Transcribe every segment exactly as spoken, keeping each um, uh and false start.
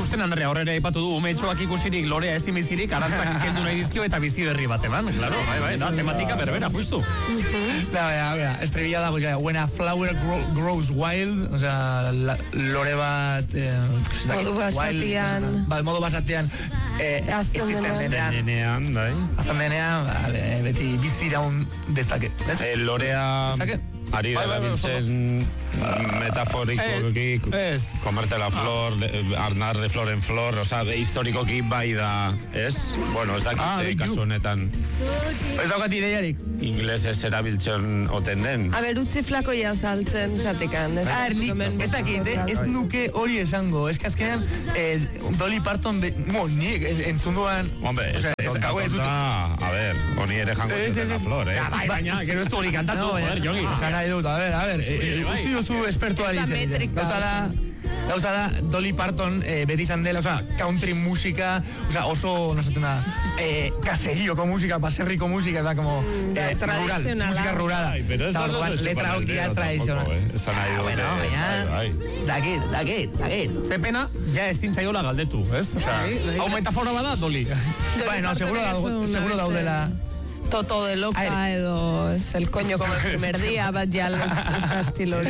ikusten Andrea horrela aipatu du umetxoak ikusirik lorea ezin bizirik arantzak kendu nahi dizkio eta bizi berri bat eman, claro, bai, bai, da, tematika berbera, justu. Da, bai, bai, estribilla da, pues, when a flower grow, grows wild, o sea, la, lore bat... Eh, modu basatian. Ba, modu basatian. Eh, azten denean, bai. Azten denean, ba, beti bizi daun dezake. Eh, lorea... Dezake? Ari da biltzen metaforikoki, comerte la flor, arnar de flor en flor, oza, historikoki bai da, ez? Bueno, ez dakite kasu honetan. Ez daukat ideiarik. Inglesez erabiltzen oten den. A ber, utzi flakoia saltzen zatekan. Ah, nik, ez dakit, ez nuke hori esango. Ez que azkenean, Dolly Parton, mo, nik entzunduan... Hombre, ez da konta, a ver, honi ere jango zuten la flor, eh? Bai, baina, gero ez du hori kantatu, joder, Jongi. Dut, a ver, a ver, utzi duzu espertuari zen. Gauza da, gauza da, Dolly Parton eh, beti izan dela, oza, country musika, oza, oso, no sé, tena, eh, caserioko musika, baserriko musika, da, como, eh, rural, música rural. Ay, pero eso no se letra hau dira tradizional. Esan nahi dute. Bueno, baina, dakit, dakit, dakit. Ze pena, ja ez dintzaiola galdetu, ez? Osa, hau metafora bada, Dolly. Bueno, seguro daudela... Toto de loca edo es el coño como el primer día, bat ya los estilos.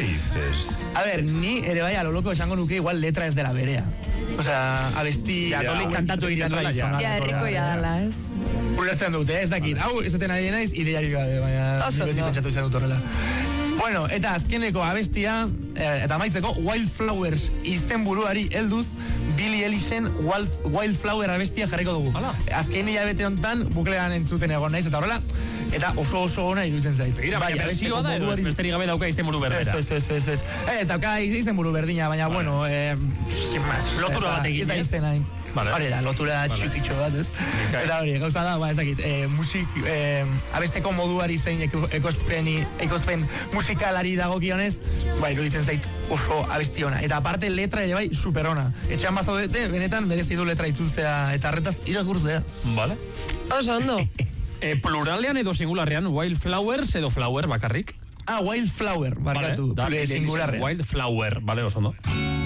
A ver, ni ere bai a lo loco esango nuke igual letra ez dela berea. O sea, abesti... Ja, Dolly kantatu egiten duela, ja. Ja, erriko ja dela, ez? Ulertzen dute, ez dakit. Hau, ez duten ari naiz, ideiari gabe, baina... Oso, beti pentsatu izan dut horrela. Bueno, eta azkeneko abestia, eh, eta maitzeko, Wildflowers izen buruari helduz, Billie Eilischen Wildflower abestia jarriko dugu. Hala. Azken hilabete honetan buklean entzuten egon naiz, eta horrela, eta oso oso ona iruditzen zait. Gira, baina berezioa da, edo ez besterik gabe dauka izen buru berdera. Ez, ez, ez, ez. Eh, dauka izen buru berdina, baina, bueno, eh, sin más. Lotura bat egin, ez? Ez da izen hain. Vale. Hore da, lotura vale. Txikitxo bat, ez? Okay. Eta hori, gauza da, ba, ez dakit, eh, musik, eh, abesteko moduari zein ekospeni, ekospen musikalari dagokionez, ba, iruditzen zait oso abesti ona. Eta aparte letra ere bai, super ona. Etxean bazaudete, benetan, merezi du letra itzultzea eta arretaz irakurtzea. Vale. Oso ondo. E, pluralean edo singularrean, Wildflowers edo flower bakarrik? Ah, Wildflower, barkatu. Vale, singularrean. Wildflower, vale, oso ondo.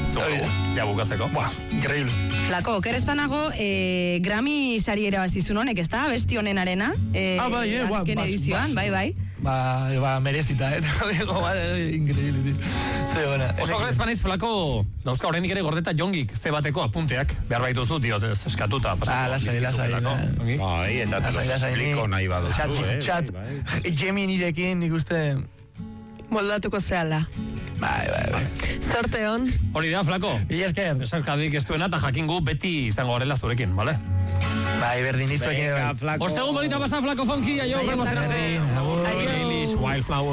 Ja bukatzeko. Buah, increíble. Flako, kerespanago, eh, Grammy sari erabazizun honek, ez da? Besti honen arena. Eh, ah, bai, eh, azken ba, edizioan, bai, bai. Ba, ba, merezita, eh? Increíble, tío. Ze bona. Oso grezpanaiz, Flako, dauzka horrenik ere gordeta Jongik, ze bateko apunteak, behar baituzu, diot, ez eskatuta. Ah, lasai, lasai. Bai, eta te los explico nahi baduzu, eh? Chat, Geminirekin nik uste... Moldatuko zehala. Bai, bai, bai. Sorte hon. Hori da, Flako. Bila esker. Esarkadik ez duena, eta jakingu beti izango horrela zurekin, bale? Bai, berdin izuek. Venga, Flako. Ostegun bonita pasa, Flako Fonki, aio, Aio, Flako. Flako. Wildflower.